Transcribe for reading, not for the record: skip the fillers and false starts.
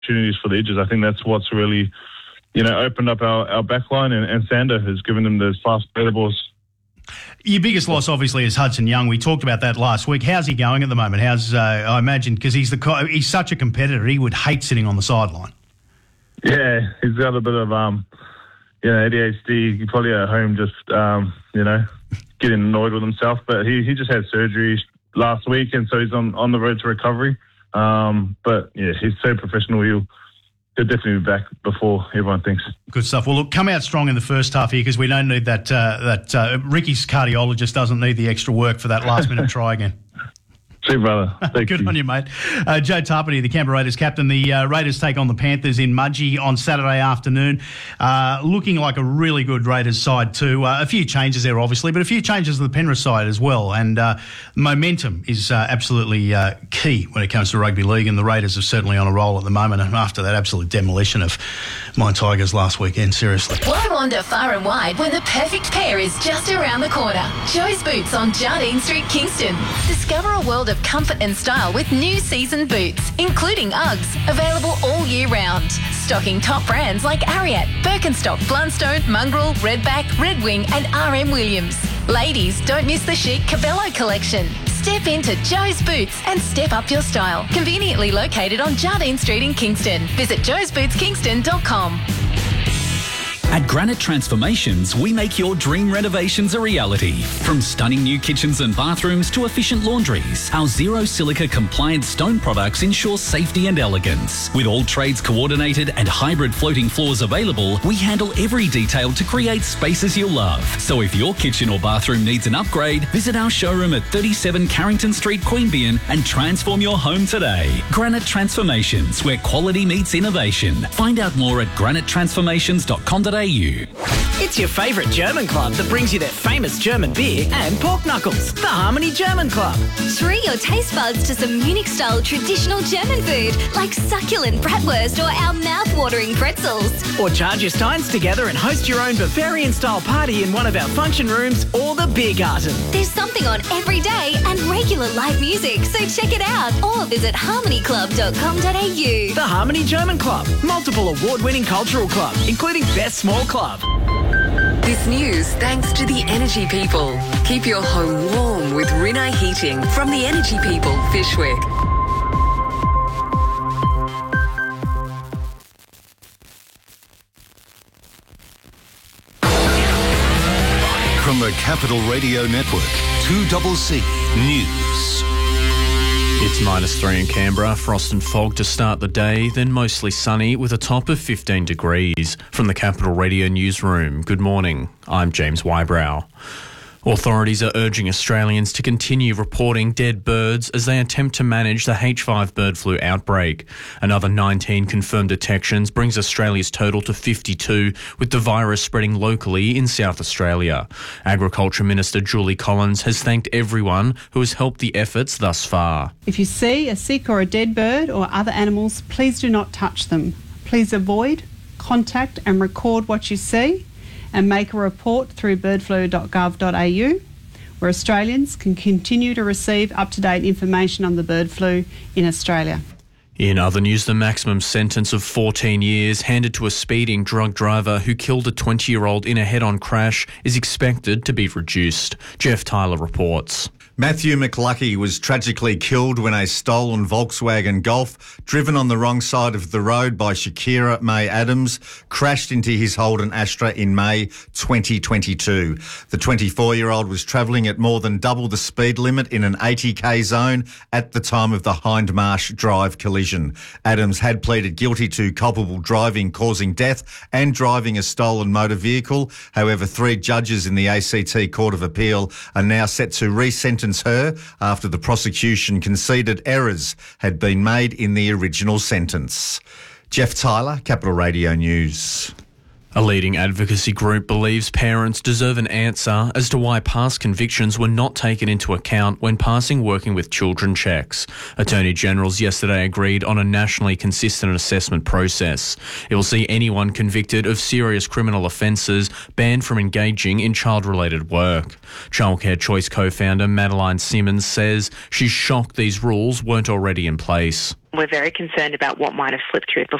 opportunities for the edges. I think that's what's really, opened up our back line, and Sander has given them those fast better balls. Your biggest loss, obviously, is Hudson Young. We talked about that last week. How's he going at the moment? I imagine, because he's such a competitor, he would hate sitting on the sideline. Yeah, he's got a bit of ADHD. He's probably at home just getting annoyed with himself. But he just had surgery last week, and so he's on the road to recovery. But yeah, he's so professional. He'll definitely be back before everyone thinks. Good stuff. Well, look, come out strong in the first half here, because we don't need that Ricky's cardiologist doesn't need the extra work for that last-minute try again. See, brother. Good on you, mate. Joe Tarpany, the Canberra Raiders captain. The Raiders take on the Panthers in Mudgee on Saturday afternoon. Looking like a really good Raiders side too. A few changes there, obviously, but a few changes to the Penrith side as well. And momentum is absolutely key when it comes to rugby league, and the Raiders are certainly on a roll at the moment, and after that absolute demolition of my Tigers last weekend, seriously. Why wander far and wide when the perfect pair is just around the corner? Joe's Boots on Jardine Street, Kingston. Discover a world of comfort and style with new season boots, including Uggs, available all year round. Stocking top brands like Ariat, Birkenstock, Blundstone, Mongrel, Redback, Red Wing and RM Williams. Ladies, don't miss the chic Cabello collection. Step into Joe's Boots and step up your style. Conveniently located on Jardine Street in Kingston. Visit joesbootskingston.com. At Granite Transformations, we make your dream renovations a reality. From stunning new kitchens and bathrooms to efficient laundries, our zero silica compliant stone products ensure safety and elegance. With all trades coordinated and hybrid floating floors available, we handle every detail to create spaces you'll love. So if your kitchen or bathroom needs an upgrade, visit our showroom at 37 Carrington Street, Queanbeyan and transform your home today. Granite Transformations, where quality meets innovation. Find out more at granitetransformations.com.au. It's your favourite German club that brings you their famous German beer and pork knuckles, the Harmony German Club. Treat your taste buds to some Munich-style traditional German food like succulent bratwurst or our mouth-watering pretzels. Or charge your steins together and host your own Bavarian-style party in one of our function rooms or the Biergarten. There's something on every day and regular live music, so check it out or visit harmonyclub.com.au. The Harmony German Club, multiple award-winning cultural club, including Best Small Club. This news thanks to the Energy People. Keep your home warm with Rinnai Heating from the Energy People, Fishwick. From the Capital Radio Network, 2CC News. It's -3 in Canberra, frost and fog to start the day, then mostly sunny with a top of 15 degrees. From the Capital Radio Newsroom, good morning. I'm James Wybrow. Authorities are urging Australians to continue reporting dead birds as they attempt to manage the H5 bird flu outbreak. Another 19 confirmed detections brings Australia's total to 52, with the virus spreading locally in South Australia. Agriculture Minister Julie Collins has thanked everyone who has helped the efforts thus far. If you see a sick or a dead bird or other animals, please do not touch them. Please avoid, contact and record what you see, and make a report through birdflu.gov.au, where Australians can continue to receive up-to-date information on the bird flu in Australia. In other news, the maximum sentence of 14 years handed to a speeding drug driver who killed a 20-year-old in a head-on crash is expected to be reduced. Jeff Tyler reports. Matthew McLuckie was tragically killed when a stolen Volkswagen Golf, driven on the wrong side of the road by Shakira May Adams, crashed into his Holden Astra in May 2022. The 24-year-old was travelling at more than double the speed limit in an 80k zone at the time of the Hindmarsh Drive collision. Adams had pleaded guilty to culpable driving causing death and driving a stolen motor vehicle. However, 3 judges in the ACT Court of Appeal are now set to re-sentence her after the prosecution conceded errors had been made in the original sentence. Jeff Tyler, Capital Radio News. A leading advocacy group believes parents deserve an answer as to why past convictions were not taken into account when passing working with children checks. Attorney Generals yesterday agreed on a nationally consistent assessment process. It will see anyone convicted of serious criminal offences banned from engaging in child-related work. Childcare Choice co-founder Madeline Simmons says she's shocked these rules weren't already in place. We're very concerned about what might have slipped through